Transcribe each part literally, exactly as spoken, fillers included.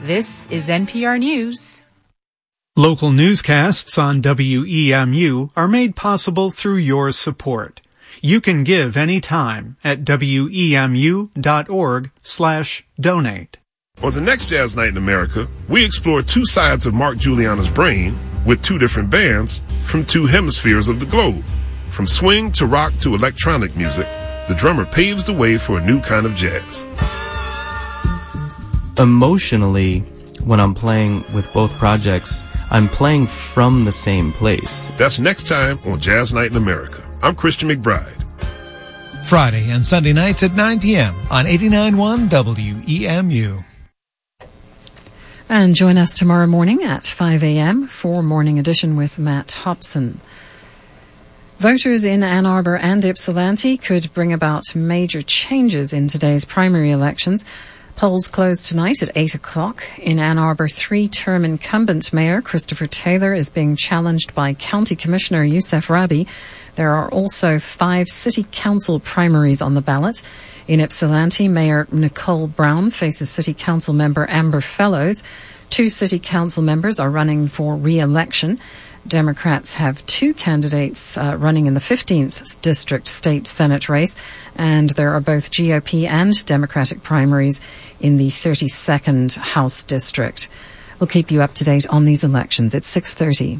This is N P R News. Local newscasts on W E M U are made possible through your support. You can give anytime at W E M U dot org slash donate. On the next Jazz Night in America, we explore two sides of Mark Juliana's brain with two different bands from two hemispheres of the globe. From swing to rock to electronic music, the drummer paves the way for a new kind of jazz. Emotionally, when I'm playing with both projects, I'm playing from the same place. That's next time on Jazz Night in America. I'm Christian McBride. Friday and Sunday nights at nine p.m. on eighty-nine point one W E M U. And join us tomorrow morning at five a.m. for Morning Edition with Matt Hobson. Voters in Ann Arbor and Ypsilanti could bring about major changes in today's primary elections. Polls close tonight at eight o'clock. In Ann Arbor, three-term incumbent Mayor Christopher Taylor is being challenged by County Commissioner Youssef Rabi. There are also five City Council primaries on the ballot. In Ypsilanti, Mayor Nicole Brown faces City Council member Amber Fellows. Two City Council members are running for re-election. Democrats have two candidates uh, running in the fifteenth District State Senate race, and there are both G O P and Democratic primaries in the thirty-second House District. We'll keep you up to date on these elections. It's six thirty.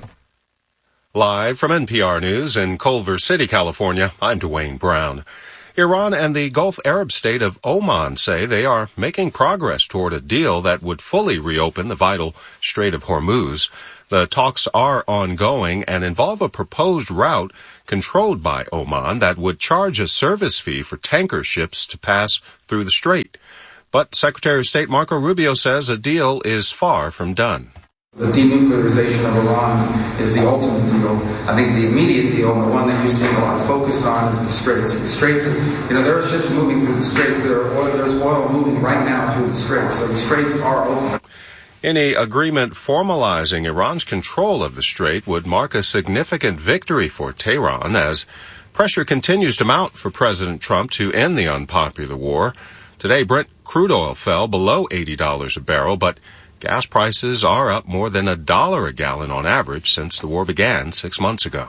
Live from N P R News in Culver City, California, I'm Dwayne Brown. Iran and the Gulf Arab state of Oman say they are making progress toward a deal that would fully reopen the vital Strait of Hormuz. The talks are ongoing and involve a proposed route controlled by Oman that would charge a service fee for tanker ships to pass through the strait. But Secretary of State Marco Rubio says a deal is far from done. The denuclearization of Iran is the ultimate deal. I think the immediate deal, and the one that you're seeing a lot of focus on, is the Straits. The Straits, you know, there are ships moving through the Straits. There are oil, there's oil moving right now through the Straits. So the Straits are open. Any agreement formalizing Iran's control of the strait would mark a significant victory for Tehran as pressure continues to mount for President Trump to end the unpopular war. Today, Brent crude oil fell below eighty dollars a barrel, but gas prices are up more than a dollar a gallon on average since the war began six months ago.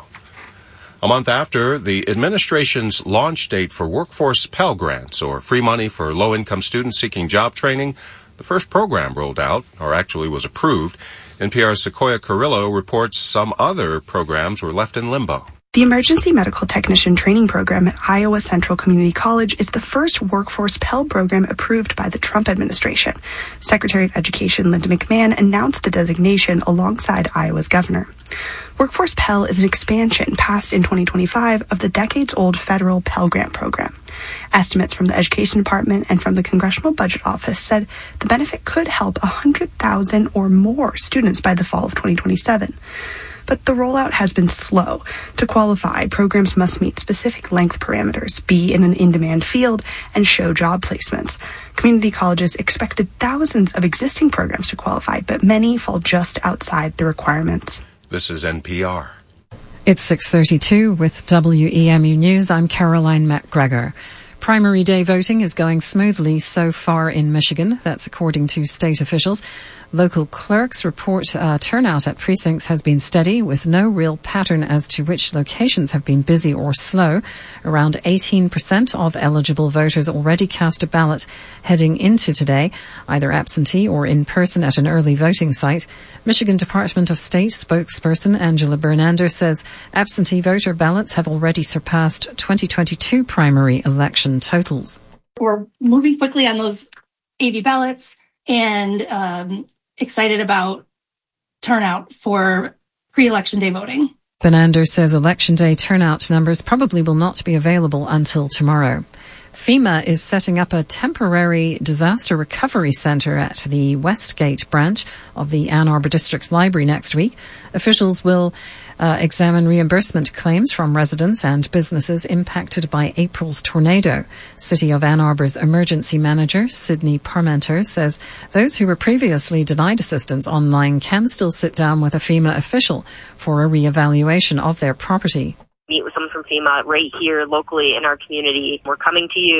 A month after the administration's launch date for workforce Pell Grants, or free money for low-income students seeking job training, the first program rolled out, or actually was approved. N P R's Sequoia Carrillo reports some other programs were left in limbo. The Emergency Medical Technician Training Program at Iowa Central Community College is the first workforce Pell program approved by the Trump administration. Secretary of Education Linda McMahon announced the designation alongside Iowa's governor. Workforce Pell is an expansion passed in twenty twenty-five of the decades-old federal Pell Grant program. Estimates from the Education Department and from the Congressional Budget Office said the benefit could help one hundred thousand or more students by the fall of twenty twenty-seven. But the rollout has been slow. To qualify, programs must meet specific length parameters, be in an in-demand field, and show job placements. Community colleges expected thousands of existing programs to qualify, but many fall just outside the requirements. This is N P R. It's six thirty-two with W E M U News. I'm Caroline McGregor. Primary day voting is going smoothly so far in Michigan. That's according to state officials. Local clerks report uh, turnout at precincts has been steady, with no real pattern as to which locations have been busy or slow. Around eighteen percent of eligible voters already cast a ballot heading into today, either absentee or in person at an early voting site. Michigan Department of State spokesperson Angela Bernander says absentee voter ballots have already surpassed twenty twenty-two primary election totals. We're moving quickly on those A V ballots and um, excited about turnout for pre-election day voting. Bernander says election day turnout numbers probably will not be available until tomorrow. FEMA is setting up a temporary disaster recovery center at the Westgate branch of the Ann Arbor District Library next week. Officials will uh, examine reimbursement claims from residents and businesses impacted by April's tornado. City of Ann Arbor's emergency manager, Sydney Parmenter, says those who were previously denied assistance online can still sit down with a FEMA official for a reevaluation of their property. Meet with someone from FEMA right here locally in our community. We're coming to you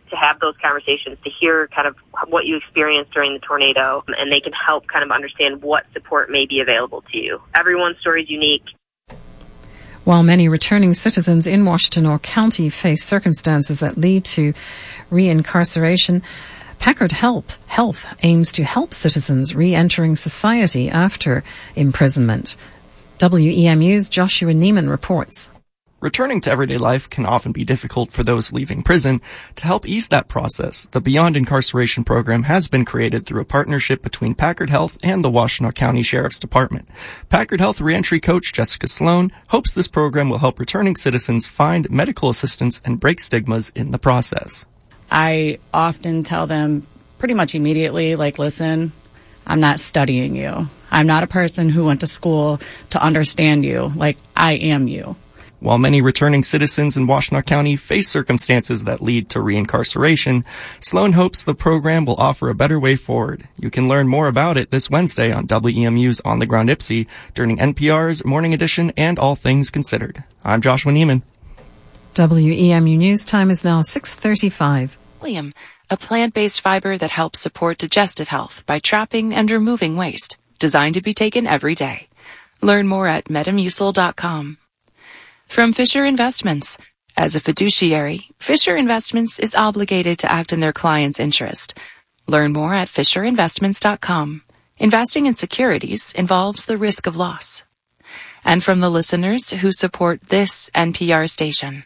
to have those conversations, to hear kind of what you experienced during the tornado, and they can help kind of understand what support may be available to you. Everyone's story is unique. While many returning citizens in Washtenaw County face circumstances that lead to reincarceration, Packard Health, Health aims to help citizens re-entering society after imprisonment. W E M U's Joshua Neiman reports. Returning to everyday life can often be difficult for those leaving prison. To help ease that process, the Beyond Incarceration program has been created through a partnership between Packard Health and the Washtenaw County Sheriff's Department. Packard Health reentry coach Jessica Sloan hopes this program will help returning citizens find medical assistance and break stigmas in the process. I often tell them pretty much immediately, like, listen, I'm not studying you. I'm not a person who went to school to understand you. Like, I am you. While many returning citizens in Washtenaw County face circumstances that lead to reincarceration, Sloan hopes the program will offer a better way forward. You can learn more about it this Wednesday on W E M U's On the Ground Ipsy during N P R's Morning Edition and All Things Considered. I'm Joshua Neiman. W E M U News time is now six thirty-five. William, a plant-based fiber that helps support digestive health by trapping and removing waste, designed to be taken every day. Learn more at metamucil dot com. From Fisher Investments. As a fiduciary, Fisher Investments is obligated to act in their client's interest. Learn more at fisher investments dot com. Investing in securities involves the risk of loss. And from the listeners who support this N P R station.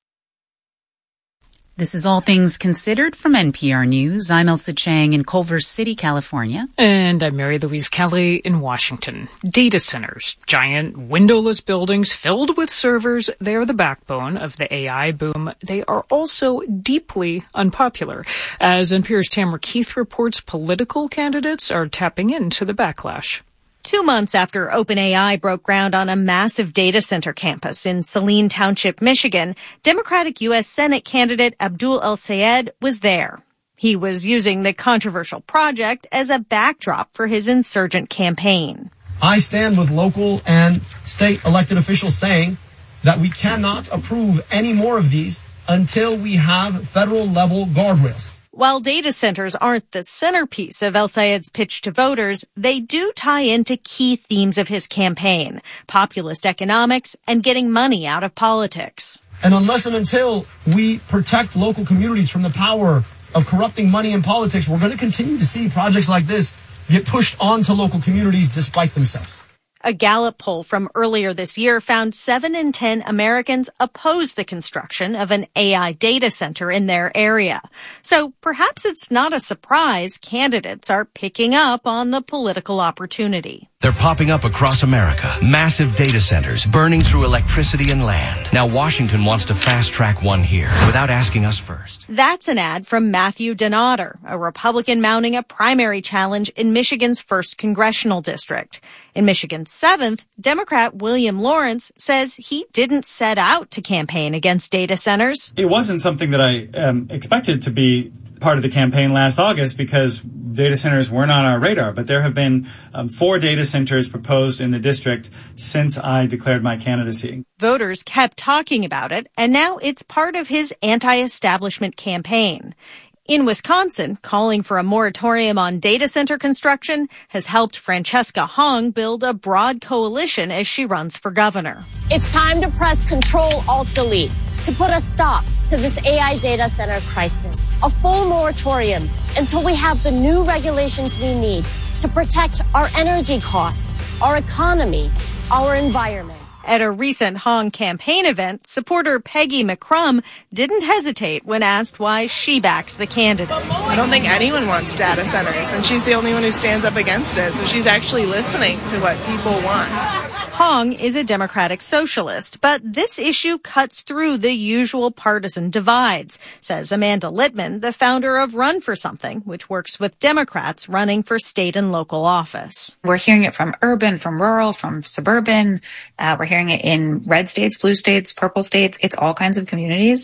This is All Things Considered from N P R News. I'm Elsa Chang in Culver City, California. And I'm Mary Louise Kelly in Washington. Data centers, giant windowless buildings filled with servers, they're the backbone of the A I boom. They are also deeply unpopular. As N P R's Tamara Keith reports, political candidates are tapping into the backlash. Two months after OpenAI broke ground on a massive data center campus in Saline Township, Michigan, Democratic U S Senate candidate Abdul El-Sayed was there. He was using the controversial project as a backdrop for his insurgent campaign. I stand with local and state elected officials saying that we cannot approve any more of these until we have federal level guardrails. While data centers aren't the centerpiece of El-Sayed's pitch to voters, they do tie into key themes of his campaign: populist economics and getting money out of politics. And unless and until we protect local communities from the power of corrupting money in politics, we're going to continue to see projects like this get pushed onto local communities despite themselves. A Gallup poll from earlier this year found seven in ten Americans oppose the construction of an A I data center in their area. So perhaps it's not a surprise candidates are picking up on the political opportunity. They're popping up across America. Massive data centers burning through electricity and land. Now Washington wants to fast-track one here without asking us first. That's an ad from Matthew Donader, a Republican mounting a primary challenge in Michigan's first congressional district. In Michigan's seventh, Democrat William Lawrence says he didn't set out to campaign against data centers. It wasn't something that I um, expected to be part of the campaign last August because data centers weren't on our radar, but there have been um, four data centers proposed in the district since I declared my candidacy. Voters kept talking about it, and now it's part of his anti-establishment campaign. In Wisconsin, calling for a moratorium on data center construction has helped Francesca Hong build a broad coalition as she runs for governor. It's time to press Control-Alt-Delete to put a stop to this A I data center crisis. A full moratorium until we have the new regulations we need to protect our energy costs, our economy, our environment. At a recent Hong campaign event, supporter Peggy McCrum didn't hesitate when asked why she backs the candidate. I don't think anyone wants data centers, and she's the only one who stands up against it, so she's actually listening to what people want. Hong is a Democratic socialist, but this issue cuts through the usual partisan divides, says Amanda Littman, the founder of Run for Something, which works with Democrats running for state and local office. We're hearing it from urban, from rural, from suburban. Uh, we're hearing it in red states, blue states, purple states. It's all kinds of communities.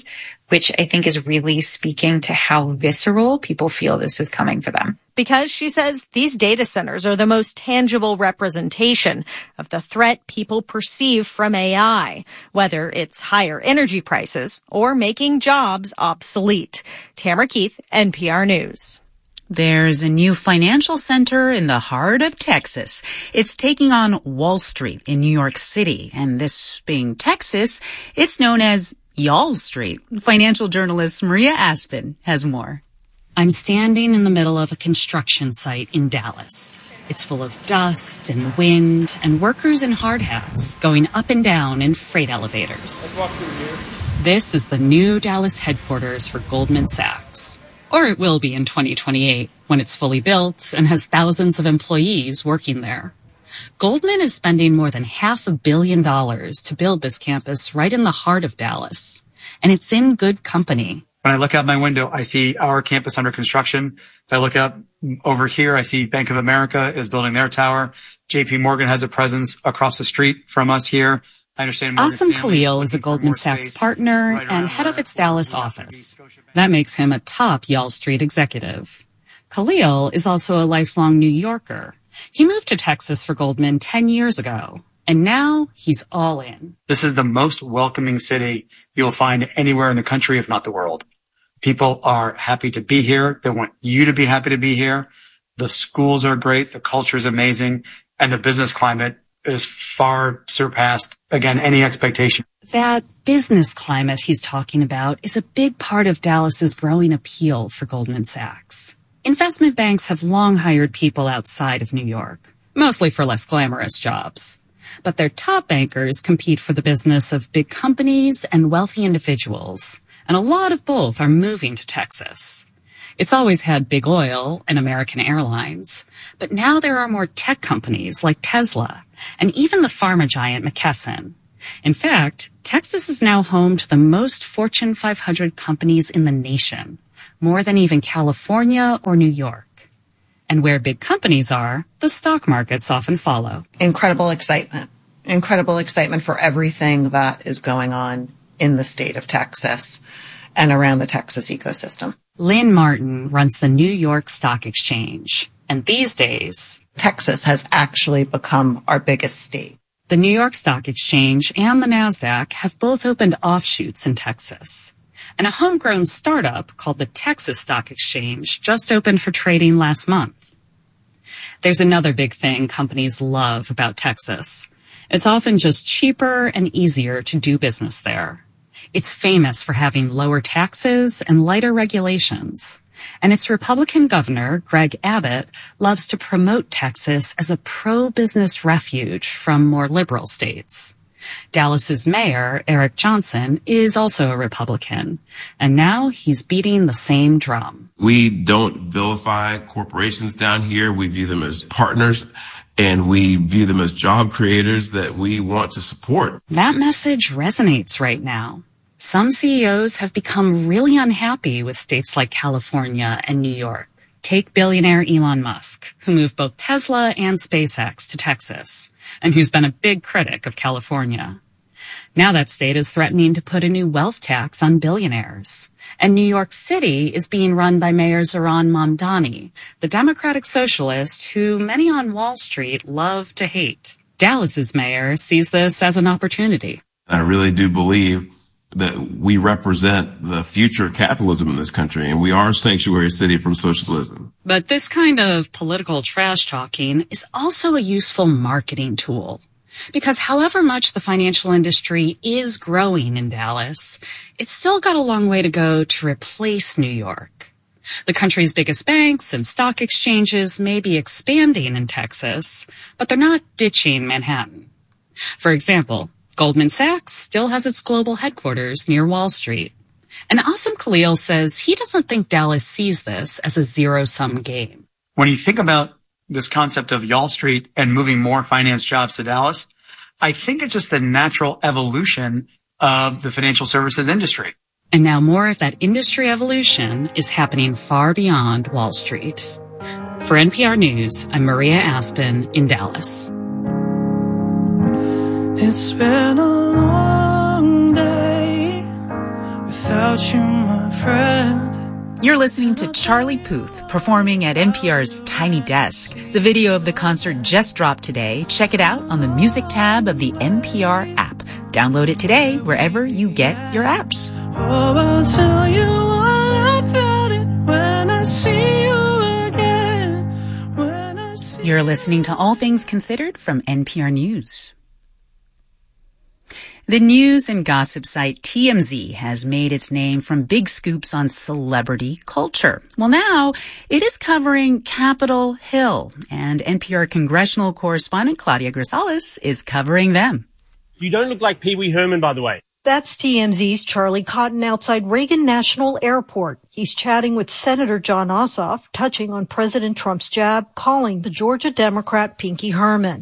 which I think is really speaking to how visceral people feel this is coming for them. Because she says these data centers are the most tangible representation of the threat people perceive from A I, whether it's higher energy prices or making jobs obsolete. Tamara Keith, N P R News. There's a new financial center in the heart of Texas. It's taking on Wall Street in New York City. And this being Texas, it's known as Y'all Street. Financial journalist Maria Aspen has more. I'm standing in the middle of a construction site in Dallas. It's full of dust and wind and workers in hard hats going up and down in freight elevators. Let's walk through here. This is the new Dallas headquarters for Goldman Sachs. Or it will be in twenty twenty-eight, when it's fully built and has thousands of employees working there. Goldman is spending more than half a billion dollars to build this campus right in the heart of Dallas. And it's in good company. When I look out my window, I see our campus under construction. If I look up over here, I see Bank of America is building their tower. J P Morgan has a presence across the street from us here. I understand. Asim Khalil is a Goldman Sachs partner right and head of its Dallas office. That makes him a top Y'all Street executive. Khalil is also a lifelong New Yorker. He moved to Texas for Goldman ten years ago, and now he's all in. This is the most welcoming city you'll find anywhere in the country, if not the world. People are happy to be here. They want you to be happy to be here. The schools are great. The culture is amazing. And the business climate is far surpassed, again, any expectation. That business climate he's talking about is a big part of Dallas's growing appeal for Goldman Sachs. Investment banks have long hired people outside of New York, mostly for less glamorous jobs. But their top bankers compete for the business of big companies and wealthy individuals, and a lot of both are moving to Texas. It's always had big oil and American Airlines, but now there are more tech companies like Tesla and even the pharma giant McKesson. In fact, Texas is now home to the most Fortune five hundred companies in the nation, more than even California or New York. And where big companies are, the stock markets often follow. Incredible excitement. Incredible excitement for everything that is going on in the state of Texas and around the Texas ecosystem. Lynn Martin runs the New York Stock Exchange. And these days, Texas has actually become our biggest state. The New York Stock Exchange and the NASDAQ have both opened offshoots in Texas. And a homegrown startup called the Texas Stock Exchange just opened for trading last month. There's another big thing companies love about Texas. It's often just cheaper and easier to do business there. It's famous for having lower taxes and lighter regulations. And its Republican governor, Greg Abbott, loves to promote Texas as a pro-business refuge from more liberal states. Dallas's mayor, Eric Johnson, is also a Republican, and now he's beating the same drum. We don't vilify corporations down here. We view them as partners, and we view them as job creators that we want to support. That message resonates right now. Some C E Os have become really unhappy with states like California and New York. Take billionaire Elon Musk, who moved both Tesla and SpaceX to Texas, and who's been a big critic of California. Now that state is threatening to put a new wealth tax on billionaires. And New York City is being run by Mayor Zohran Mamdani, the Democratic socialist who many on Wall Street love to hate. Dallas's mayor sees this as an opportunity. I really do believe that we represent the future of capitalism in this country, and we are a sanctuary city from socialism. But this kind of political trash talking is also a useful marketing tool. Because however much the financial industry is growing in Dallas, it's still got a long way to go to replace New York. The country's biggest banks and stock exchanges may be expanding in Texas, but they're not ditching Manhattan. For example, Goldman Sachs still has its global headquarters near Wall Street. And Asim Khalil says he doesn't think Dallas sees this as a zero-sum game. When you think about this concept of Y'all Street and moving more finance jobs to Dallas, I think it's just the natural evolution of the financial services industry. And now more of that industry evolution is happening far beyond Wall Street. For N P R News, I'm Maria Aspen in Dallas. It's been a long day without without you, my friend. You're listening to Charlie Puth performing at N P R's Tiny Desk. The video of the concert just dropped today. Check it out on the music tab of the N P R app. Download it today wherever you get your apps. Oh, I'll tell you all about it when I see you again. When I see You're listening to All Things Considered from N P R News. The news and gossip site T M Z has made its name from big scoops on celebrity culture. Well, now it is covering Capitol Hill, and N P R congressional correspondent Claudia Grisales is covering them. You don't look like Pee Wee Herman, by the way. That's T M Z's Charlie Cotton outside Reagan National Airport. He's chatting with Senator Jon Ossoff, touching on President Trump's jab, calling the Georgia Democrat Pinky Herman.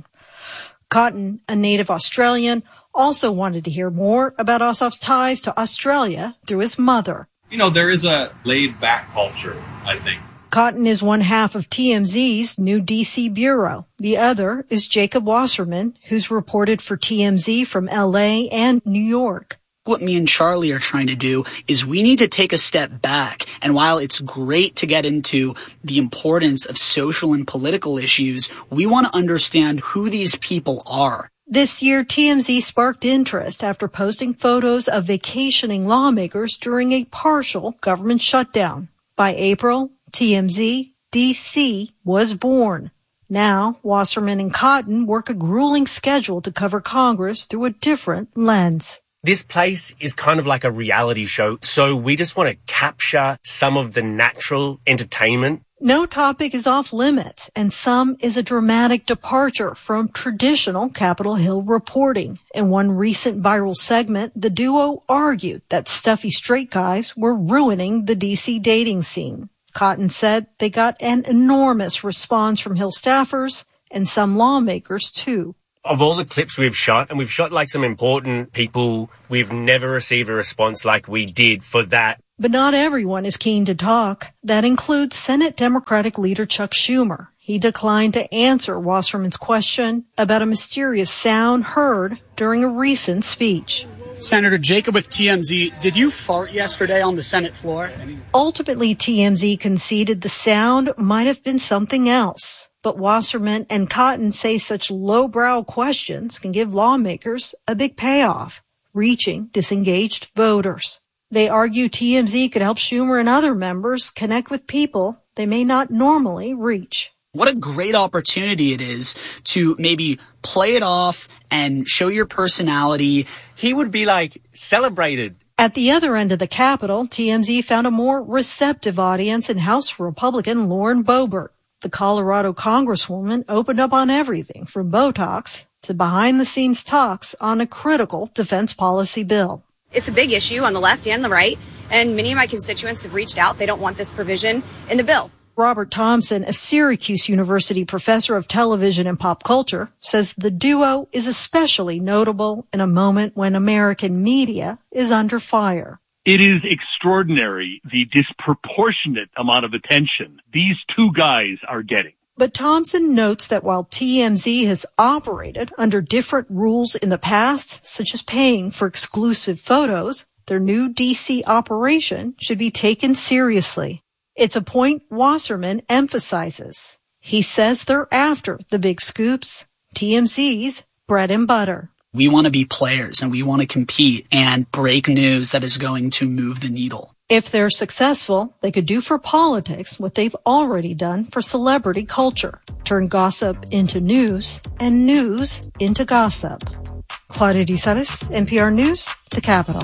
Cotton, a native Australian, also wanted to hear more about Ossoff's ties to Australia through his mother. You know, there is a laid-back culture, I think. Cotton is one half of T M Z's new D C bureau. The other is Jacob Wasserman, who's reported for T M Z from L A and New York. What me and Charlie are trying to do is we need to take a step back. And while it's great to get into the importance of social and political issues, we want to understand who these people are. This year, T M Z sparked interest after posting photos of vacationing lawmakers during a partial government shutdown. By April, T M Z D C was born. Now, Wasserman and Cotton work a grueling schedule to cover Congress through a different lens. This place is kind of like a reality show, so we just want to capture some of the natural entertainment. No topic is off limits, and some is a dramatic departure from traditional Capitol Hill reporting. In one recent viral segment, the duo argued that stuffy straight guys were ruining the D C dating scene. Cotton said they got an enormous response from Hill staffers and some lawmakers, too. Of all the clips we've shot, and we've shot like some important people, we've never received a response like we did for that. But not everyone is keen to talk. That includes Senate Democratic leader Chuck Schumer. He declined to answer Wasserman's question about a mysterious sound heard during a recent speech. Senator Jacob with T M Z, did you fart yesterday on the Senate floor? Ultimately, T M Z conceded the sound might have been something else. But Wasserman and Cotton say such lowbrow questions can give lawmakers a big payoff, reaching disengaged voters. They argue T M Z could help Schumer and other members connect with people they may not normally reach. What a great opportunity it is to maybe play it off and show your personality. He would be like celebrated. At the other end of the Capitol, T M Z found a more receptive audience in House Republican Lauren Boebert. The Colorado Congresswoman opened up on everything from Botox to behind-the-scenes talks on a critical defense policy bill. It's a big issue on the left and the right, and many of my constituents have reached out. They don't want this provision in the bill. Robert Thompson, a Syracuse University professor of television and pop culture, says the duo is especially notable in a moment when American media is under fire. It is extraordinary, the disproportionate amount of attention these two guys are getting. But Thompson notes that while T M Z has operated under different rules in the past, such as paying for exclusive photos, their new D C operation should be taken seriously. It's a point Wasserman emphasizes. He says they're after the big scoops, T M Z's bread and butter. We want to be players and we want to compete and break news that is going to move the needle. If they're successful, they could do for politics what they've already done for celebrity culture. Turn gossip into news and news into gossip. Claudia Grisales, N P R News, the Capitol.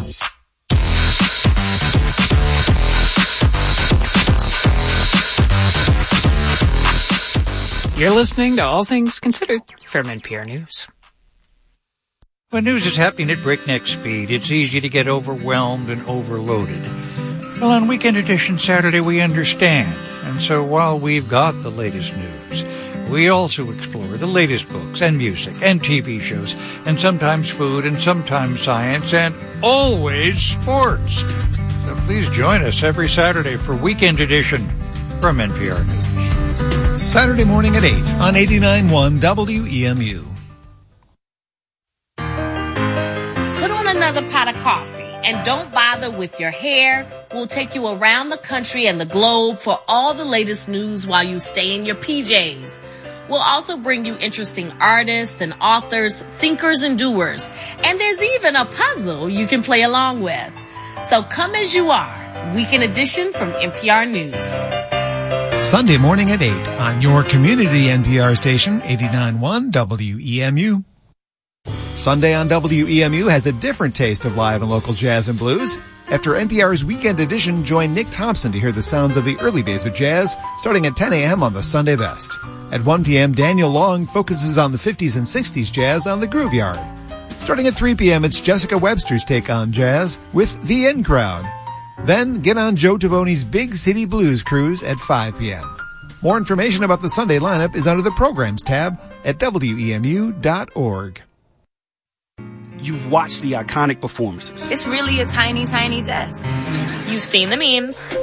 You're listening to All Things Considered from N P R News. When news is happening at breakneck speed, it's easy to get overwhelmed and overloaded. Well, on Weekend Edition Saturday, we understand. And so while we've got the latest news, we also explore the latest books and music and T V shows and sometimes food and sometimes science and always sports. So please join us every Saturday for Weekend Edition from N P R News. Saturday morning at eight on eighty-nine point one W E M U. Put on another pot of coffee. And don't bother with your hair. We'll take you around the country and the globe for all the latest news while you stay in your P Js. We'll also bring you interesting artists and authors, thinkers and doers. And there's even a puzzle you can play along with. So come as you are. Weekend edition from N P R News. Sunday morning at eight on your community N P R station, eighty-nine point one W E M U. Sunday on W E M U has a different taste of live and local jazz and blues. After N P R's Weekend Edition, join Nick Thompson to hear the sounds of the early days of jazz, starting at ten a.m. on the Sunday Best. At one p.m., Daniel Long focuses on the fifties and sixties jazz on the Groove Yard. Starting at three p.m., it's Jessica Webster's take on jazz with The In Crowd. Then get on Joe Taboni's Big City Blues Cruise at five p.m. More information about the Sunday lineup is under the Programs tab at W E M U dot org. You've watched the iconic performances. It's really a tiny, tiny desk. You've seen the memes.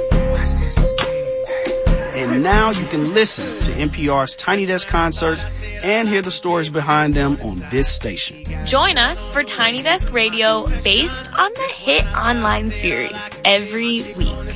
And now you can listen to N P R's Tiny Desk concerts and hear the stories behind them on this station. Join us for Tiny Desk Radio based on the hit online series every week.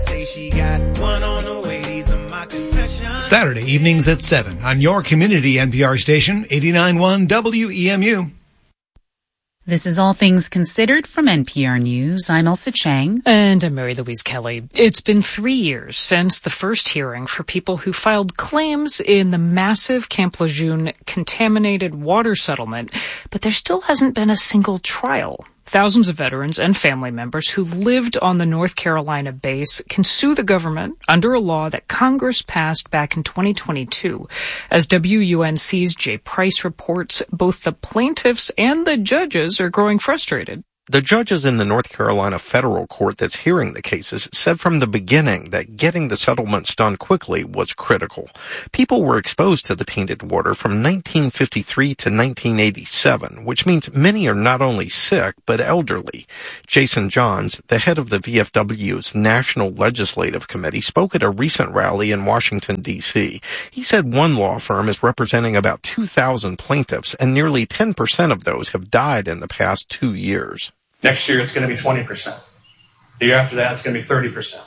Saturday evenings at seven on your community N P R station, eighty-nine point one W E M U. This is All Things Considered from N P R News. I'm Elsa Chang. And I'm Mary Louise Kelly. It's been three years since the first hearing for people who filed claims in the massive Camp Lejeune contaminated water settlement, but there still hasn't been a single trial. Thousands of veterans and family members who lived on the North Carolina base can sue the government under a law that Congress passed back in twenty twenty-two. As W U N C's Jay Price reports, both the plaintiffs and the judges are growing frustrated. The judges in the North Carolina federal court that's hearing the cases said from the beginning that getting the settlements done quickly was critical. People were exposed to the tainted water from nineteen fifty-three to nineteen eighty-seven, which means many are not only sick, but elderly. Jason Johns, the head of the V F W's National Legislative Committee, spoke at a recent rally in Washington, D C He said one law firm is representing about two thousand plaintiffs, and nearly ten percent of those have died in the past two years. Next year, it's going to be twenty percent. The year after that, it's going to be thirty percent.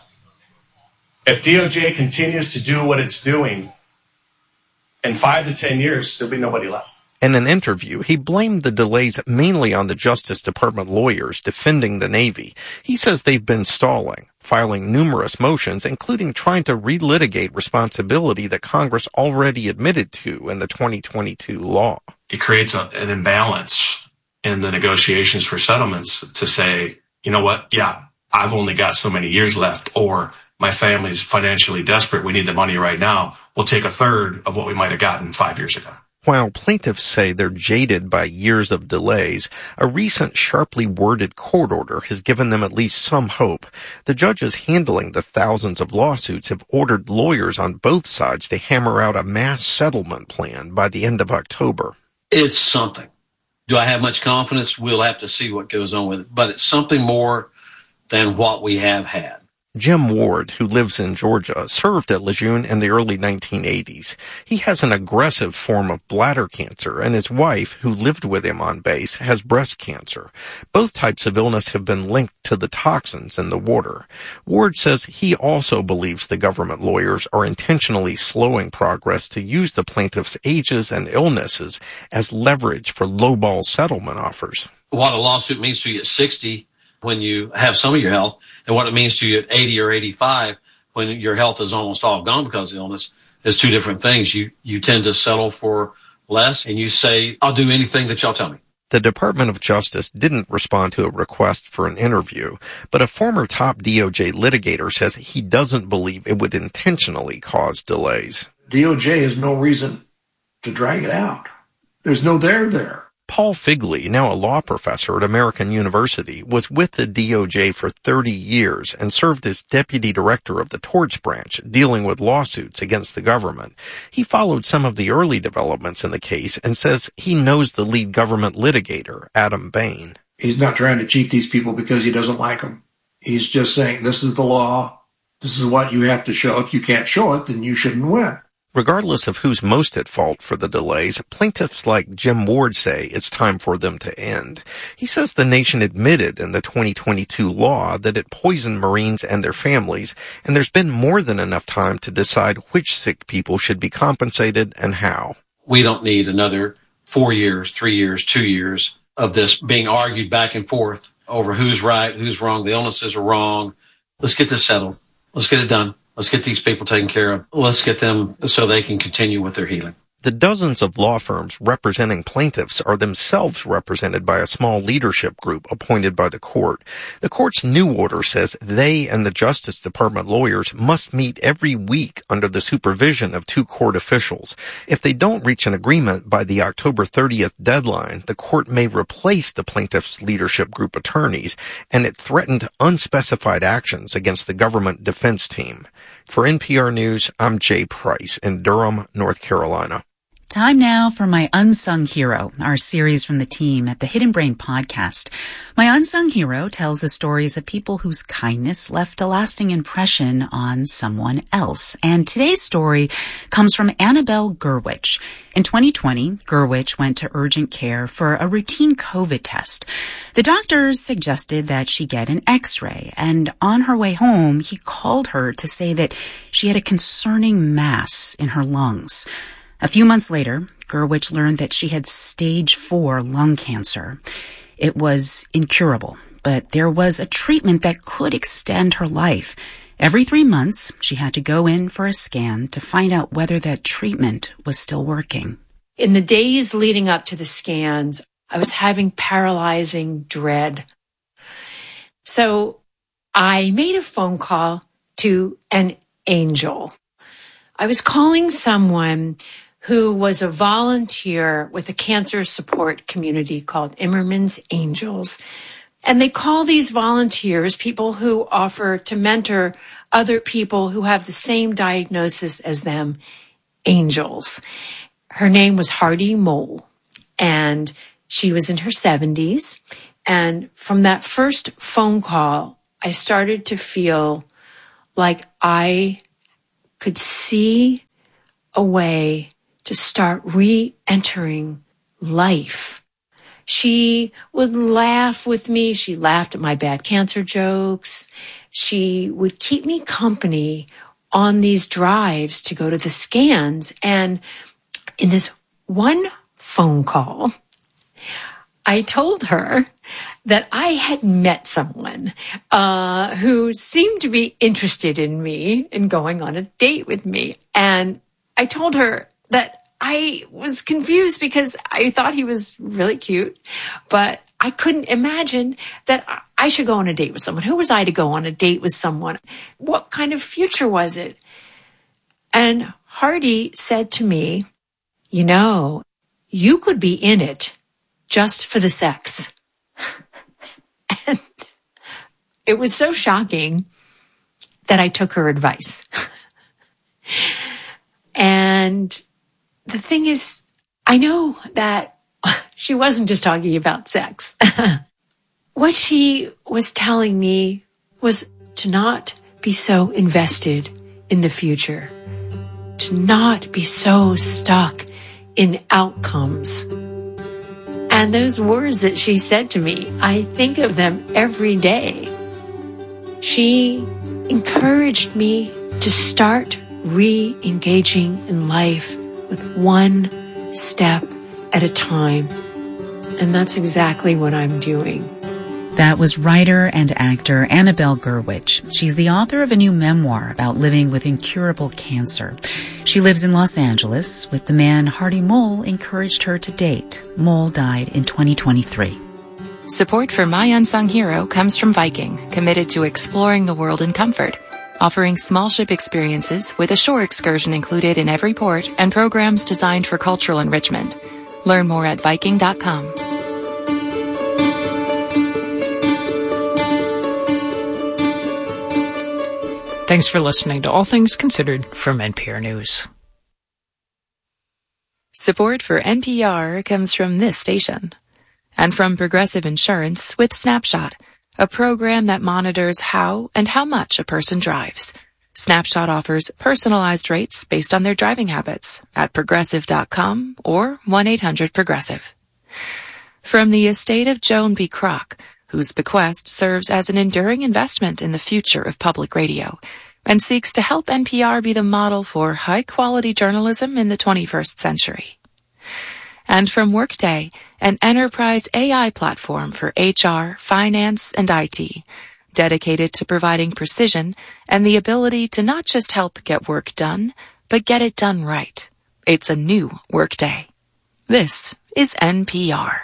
If D O J continues to do what it's doing, in five to ten years, there'll be nobody left. In an interview, he blamed the delays mainly on the Justice Department lawyers defending the Navy. He says they've been stalling, filing numerous motions, including trying to relitigate responsibility that Congress already admitted to in the twenty twenty-two law. It creates a, an imbalance in the negotiations for settlements to say, you know what, yeah, I've only got so many years left, or my family's financially desperate, we need the money right now. We'll take a third of what we might have gotten five years ago. While plaintiffs say they're jaded by years of delays, a recent sharply worded court order has given them at least some hope. The judges handling the thousands of lawsuits have ordered lawyers on both sides to hammer out a mass settlement plan by the end of October. It's something. Do I have much confidence? We'll have to see what goes on with it. But it's something more than what we have had. Jim Ward, who lives in Georgia, served at Lejeune in the early nineteen eighties. He has an aggressive form of bladder cancer, and his wife, who lived with him on base, has breast cancer. Both types of illness have been linked to the toxins in the water. Ward says he also believes the government lawyers are intentionally slowing progress to use the plaintiffs' ages and illnesses as leverage for lowball settlement offers. What a lawsuit means to you at sixty when you have some of your health, and what it means to you at eighty or eighty-five when your health is almost all gone because of illness is two different things. You you tend to settle for less, and you say, I'll do anything that y'all tell me. The Department of Justice didn't respond to a request for an interview, but a former top D O J litigator says he doesn't believe it would intentionally cause delays. D O J has no reason to drag it out. There's no there there. Paul Figley, now a law professor at American University, was with the D O J for thirty years and served as deputy director of the torts branch, dealing with lawsuits against the government. He followed some of the early developments in the case and says he knows the lead government litigator, Adam Bain. He's not trying to cheat these people because he doesn't like them. He's just saying, this is the law. This is what you have to show. If you can't show it, then you shouldn't win. Regardless of who's most at fault for the delays, plaintiffs like Jim Ward say it's time for them to end. He says the nation admitted in the twenty twenty-two law that it poisoned Marines and their families, and there's been more than enough time to decide which sick people should be compensated and how. We don't need another four years, three years, two years of this being argued back and forth over who's right, who's wrong, the illnesses are wrong. Let's get this settled. Let's get it done. Let's get these people taken care of. Let's get them so they can continue with their healing. The dozens of law firms representing plaintiffs are themselves represented by a small leadership group appointed by the court. The court's new order says they and the Justice Department lawyers must meet every week under the supervision of two court officials. If they don't reach an agreement by the October thirtieth deadline, the court may replace the plaintiffs' leadership group attorneys, and it threatened unspecified actions against the government defense team. For N P R News, I'm Jay Price in Durham, North Carolina. Time now for My Unsung Hero, our series from the team at the Hidden Brain podcast. My Unsung Hero tells the stories of people whose kindness left a lasting impression on someone else. And today's story comes from Annabelle Gurwitch. In twenty twenty, Gurwitch went to urgent care for a routine COVID test. The doctors suggested that she get an x-ray, and on her way home, he called her to say that she had a concerning mass in her lungs. A few months later, Gurwitch learned that she had stage four lung cancer. It was incurable, but there was a treatment that could extend her life. Every three months, she had to go in for a scan to find out whether that treatment was still working. In the days leading up to the scans, I was having paralyzing dread. So I made a phone call to an angel. I was calling someone who was a volunteer with a cancer support community called Immerman's Angels. And they call these volunteers people who offer to mentor other people who have the same diagnosis as them, angels. Her name was Hardy Mole, and she was in her seventies. And from that first phone call, I started to feel like I could see a way to start re-entering life. She would laugh with me. She laughed at my bad cancer jokes. She would keep me company on these drives to go to the scans. And in this one phone call, I told her that I had met someone uh, who seemed to be interested in me and going on a date with me. And I told her that I was confused because I thought he was really cute, but I couldn't imagine that I should go on a date with someone. Who was I to go on a date with someone? What kind of future was it? And Hardy said to me, you know, you could be in it just for the sex. And it was so shocking that I took her advice. And the thing is, I know that she wasn't just talking about sex. What she was telling me was to not be so invested in the future, to not be so stuck in outcomes. And those words that she said to me, I think of them every day. She encouraged me to start re-engaging in life with one step at a time. And that's exactly what I'm doing. That was writer and actor Annabelle Gurwitch. She's the author of a new memoir about living with incurable cancer. She lives in Los Angeles with the man Hardy Mole encouraged her to date. Mole died in twenty twenty-three. Support for My Unsung Hero comes from Viking, committed to exploring the world in comfort, offering small ship experiences with a shore excursion included in every port and programs designed for cultural enrichment. Learn more at Viking dot com. Thanks for listening to All Things Considered from N P R News. Support for N P R comes from this station and from Progressive Insurance with Snapshot, a program that monitors how and how much a person drives. Snapshot offers personalized rates based on their driving habits at progressive dot com or one eight hundred progressive. From the estate of Joan B. Kroc, whose bequest serves as an enduring investment in the future of public radio and seeks to help N P R be the model for high-quality journalism in the twenty-first century. And from Workday, an enterprise A I platform for H R, finance, and I T, dedicated to providing precision and the ability to not just help get work done, but get it done right. It's a new Workday. This is N P R.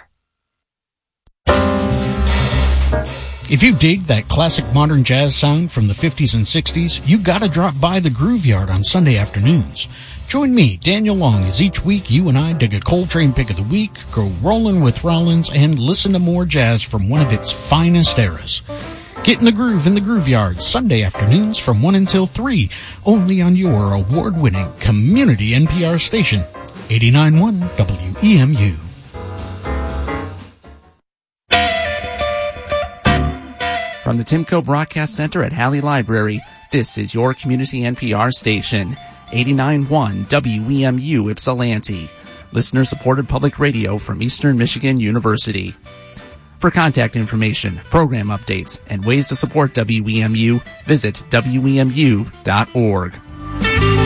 If you dig that classic modern jazz sound from the fifties and sixties, you gotta drop by the Groove Yard on Sunday afternoons. Join me, Daniel Long, as each week you and I dig a Coltrane pick of the week, go rollin' with Rollins, and listen to more jazz from one of its finest eras. Get in the groove in the Groove Yard, Sunday afternoons from one until three, only on your award-winning community N P R station, eighty-nine point one W E M U. From the Timco Broadcast Center at Halley Library, this is your community N P R station, eighty-nine point one W E M U Ypsilanti, listener-supported public radio from Eastern Michigan University. For contact information, program updates, and ways to support W E M U, visit W E M U dot org.